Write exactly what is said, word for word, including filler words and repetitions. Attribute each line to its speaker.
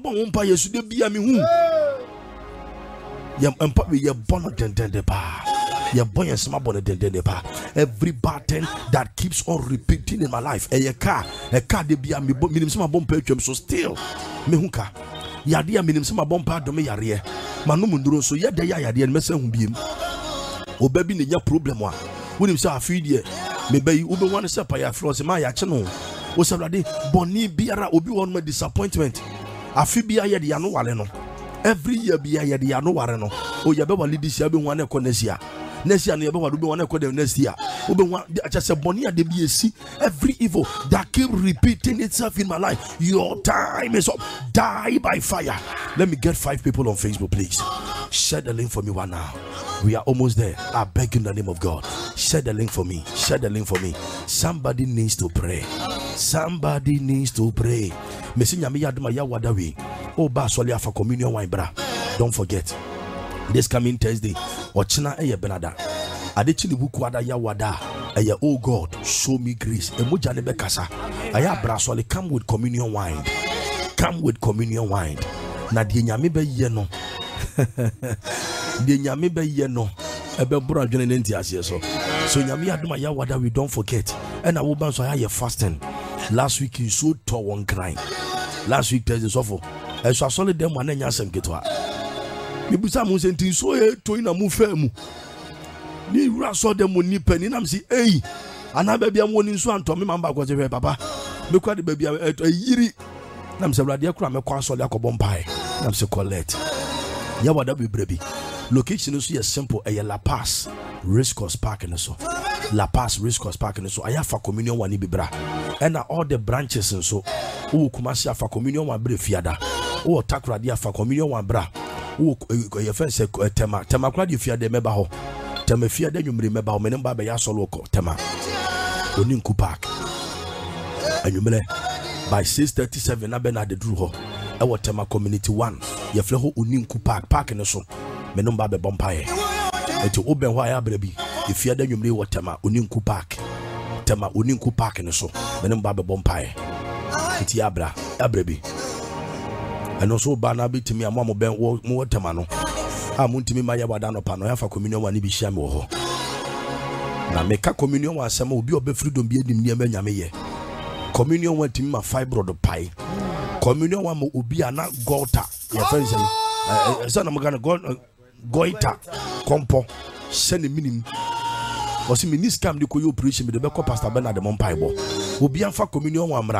Speaker 1: bon pa yesu de bia me hu yam empa we ye born den den de ba ye born ye small born den den de ba every pattern that keeps on repeating in my life e ye car e car de bia me minim se ma bon pa atwam so still me hu ka yade ya minim se ma bon pa do me yare ma no munduro so ye de ya yade me se hu biem oba bi ne nya problem a wonim se afi de me bayi ube wan se pa ya flo se ma ya che no o se blade boni biara obi won ma disappointment afi bia ye de ya no wale no every year bia ye de ya no ware no o ye be wale this year be wan e ko next year next year no ye be wale be wan e ko the next year ube wan acha se boni ade bi esi every evil that keep repeating itself in my life your time is up. Die by fire. Let me get five people on Facebook, please. Share the link for me one now. We are almost there. I beg in the name of God. Share the link for me. Share the link for me. Somebody needs to pray. Somebody needs to pray. Oh, basoli for communion wine, bra. Don't forget. This coming Thursday, Ochina eye benada. Adechili bukwada ya wada. Eye, oh God, show me grace. Emoja nebe kasa. Aya brasoli, come with communion wine. Come with communion wine. Na di nyame be ye no. The nyame be ye no ebe bro adwene nenti ase so so nyame adoma ya wada we don't forget and I will ban so ya fasting last week you so to one crying last week Thursday so for e so solid dem na nya asem ketwa me busa mo senti so e to ina mu fa mu ni wura so dem ni pani na msi ei ana ba bia mo ni so anto me mamba ko je papa me kwa de ba bia yiri na mse brade akura me kwa so le akobom pai na mse collect ya wada be brebi location is so simple a La Paz Race Course Park in so La Paz Race Course Park in so I have for communion one bibra and all the branches and so oh kumasi for communion one bre fiada oh takra dia for communion one bra oh your friend say tema tema kra di fiada meba ho tema fiada nwumre meba ho menem ba be ya solo ko tema oninku park anwumre by six thirty-seven na be na de dru ho e wo tema community one ye fle ho oninku park park in so menom ba be bompae eto oben ho aya brabi ifia da nwumre wo tema oninku park tema oninku park ne so menom ba be bompae eti abra abrabi eno so ba na bitimi amamo ben wo mo tema no a muntimi ma ya wada no pa no ya fa communion wa ni bi hia me wo ho na meka communion wa asema obi obe freedom bi edim ni nyame ye communion wa timi ma fibro do pai communion wa mo obi ana golta ya fa nse eh sana mo gana goita kompo send minim o si minis cam de koyo operation me de be ko pastor Bernard Mompaibo obi anfa communion wa mra